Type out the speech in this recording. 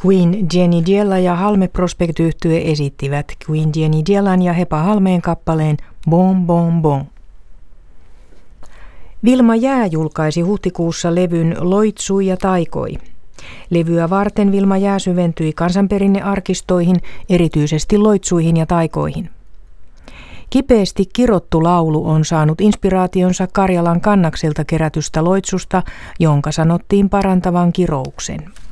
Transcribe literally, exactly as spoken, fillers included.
Queen Jenny Diella ja Halme Prospect-yhtye esittivät Queen Jenny Dielan ja Hepa Halmeen kappaleen Bon Bon Bon. Vilma Jää julkaisi huhtikuussa levyn Loitsui ja taikoi. Levyä varten Vilma Jää syventyi kansanperinnearkistoihin, erityisesti loitsuihin ja taikoihin. Kipeästi kirottu laulu on saanut inspiraationsa Karjalan Kannakselta kerätystä loitsusta, jonka sanottiin parantavan kirouksen.